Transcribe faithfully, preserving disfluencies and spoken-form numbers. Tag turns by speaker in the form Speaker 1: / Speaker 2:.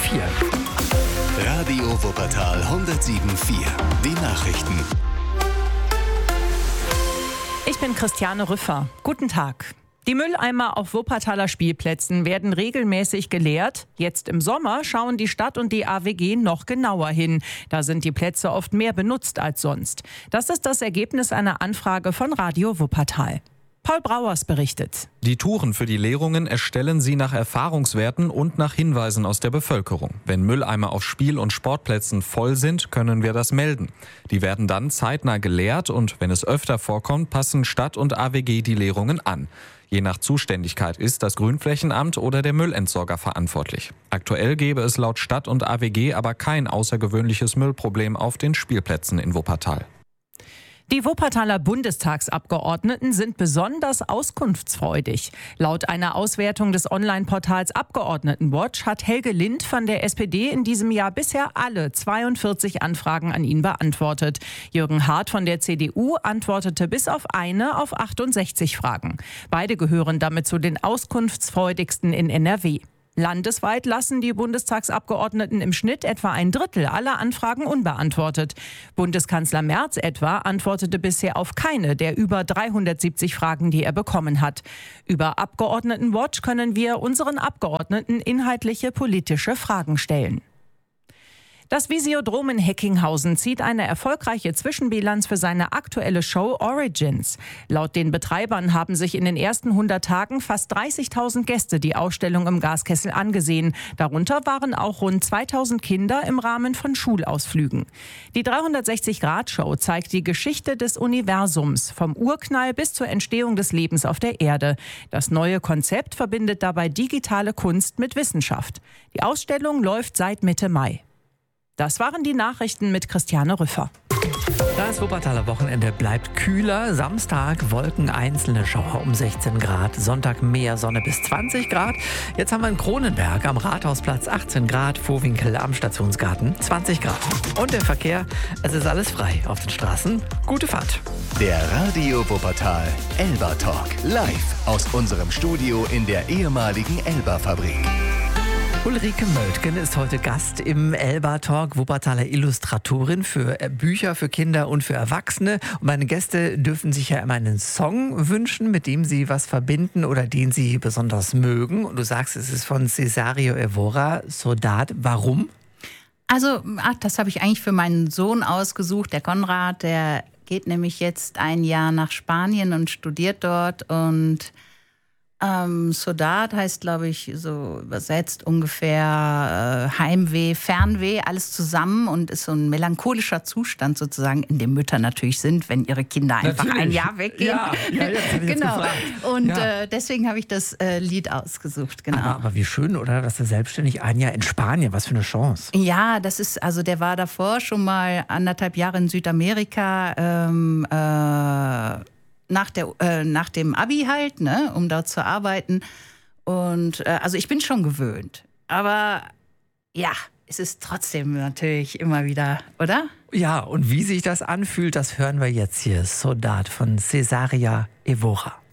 Speaker 1: vier.
Speaker 2: Radio Wuppertal hundertsieben Komma vier. Die Nachrichten.
Speaker 3: Ich bin Christiane Rüffer. Guten Tag. Die Mülleimer auf Wuppertaler Spielplätzen werden regelmäßig geleert. Jetzt im Sommer schauen die Stadt und die A W G noch genauer hin. Da sind die Plätze oft mehr benutzt als sonst. Das ist das Ergebnis einer Anfrage von Radio Wuppertal. Paul Brauers berichtet.
Speaker 4: Die Touren für die Leerungen erstellen sie nach Erfahrungswerten und nach Hinweisen aus der Bevölkerung. Wenn Mülleimer auf Spiel- und Sportplätzen voll sind, können wir das melden. Die werden dann zeitnah geleert und wenn es öfter vorkommt, passen Stadt und A W G die Leerungen an. Je nach Zuständigkeit ist das Grünflächenamt oder der Müllentsorger verantwortlich. Aktuell gäbe es laut Stadt und A W G aber kein außergewöhnliches Müllproblem auf den Spielplätzen in Wuppertal.
Speaker 3: Die Wuppertaler Bundestagsabgeordneten sind besonders auskunftsfreudig. Laut einer Auswertung des Online-Portals Abgeordnetenwatch hat Helge Lind von der S P D in diesem Jahr bisher alle zweiundvierzig Anfragen an ihn beantwortet. Jürgen Hart von der C D U antwortete bis auf eine auf achtundsechzig Fragen. Beide gehören damit zu den auskunftsfreudigsten in N R W. Landesweit lassen die Bundestagsabgeordneten im Schnitt etwa ein Drittel aller Anfragen unbeantwortet. Bundeskanzler Merz etwa antwortete bisher auf keine der über dreihundertsiebzig Fragen, die er bekommen hat. Über Abgeordnetenwatch können wir unseren Abgeordneten inhaltliche politische Fragen stellen. Das Visiodrom in Heckinghausen zieht eine erfolgreiche Zwischenbilanz für seine aktuelle Show Origins. Laut den Betreibern haben sich in den ersten hundert Tagen fast dreißigtausend Gäste die Ausstellung im Gaskessel angesehen. Darunter waren auch rund zweitausend Kinder im Rahmen von Schulausflügen. Die dreihundertsechzig Grad Show zeigt die Geschichte des Universums, vom Urknall bis zur Entstehung des Lebens auf der Erde. Das neue Konzept verbindet dabei digitale Kunst mit Wissenschaft. Die Ausstellung läuft seit Mitte Mai. Das waren die Nachrichten mit Christiane Rüffer.
Speaker 1: Das Wuppertaler Wochenende bleibt kühler. Samstag Wolken, einzelne Schauer um sechzehn Grad. Sonntag mehr Sonne bis zwanzig Grad. Jetzt haben wir in Kronenberg am Rathausplatz achtzehn Grad, Vohwinkel am Stationsgarten zwanzig Grad. Und der Verkehr, es ist alles frei auf den Straßen. Gute Fahrt.
Speaker 2: Der Radio Wuppertal Elba Talk. Live aus unserem Studio in der ehemaligen Elba-Fabrik.
Speaker 1: Ulrike Möltgen ist heute Gast im Elba Talk, Wuppertaler Illustratorin für Bücher für Kinder und für Erwachsene. Und meine Gäste dürfen sich ja immer einen Song wünschen, mit dem sie was verbinden oder den sie besonders mögen. Und du sagst, es ist von Cesario Evora, Saudade. Warum?
Speaker 5: Also, ach, das habe ich eigentlich für meinen Sohn ausgesucht, der Konrad. Der geht nämlich jetzt ein Jahr nach Spanien und studiert dort und Ähm, Saudade heißt, glaube ich, so übersetzt ungefähr äh, Heimweh, Fernweh, alles zusammen und ist so ein melancholischer Zustand sozusagen, in dem Mütter natürlich sind, wenn ihre Kinder einfach natürlich ein Jahr weggehen.
Speaker 1: Ja, ja, jetzt bin ich
Speaker 5: genau.
Speaker 1: jetzt
Speaker 5: Und
Speaker 1: ja.
Speaker 5: äh, deswegen habe ich das äh, Lied ausgesucht. Genau.
Speaker 1: Aber, aber wie schön, oder? Dass er selbstständig ein Jahr in Spanien, was für eine Chance.
Speaker 5: Ja, das ist, also der war davor schon mal anderthalb Jahre in Südamerika, ähm, äh, Nach, der, äh, nach dem Abi halt, ne, um dort zu arbeiten. Und äh, also ich bin schon gewöhnt. Aber ja, es ist trotzdem natürlich immer wieder, oder?
Speaker 1: Ja, und wie sich das anfühlt, das hören wir jetzt hier. Saudade von Cesario Evora.